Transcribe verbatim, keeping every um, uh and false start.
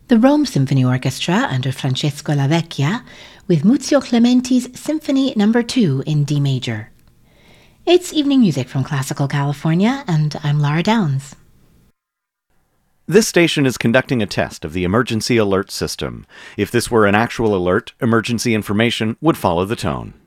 The Rome Symphony Orchestra under Francesco Lavecchia with Muzio Clementi's Symphony Number two in D major. It's evening music from Classical California, and I'm Laura Downs. This station is conducting a test of the emergency alert system. If this were an actual alert, emergency information would follow the tone.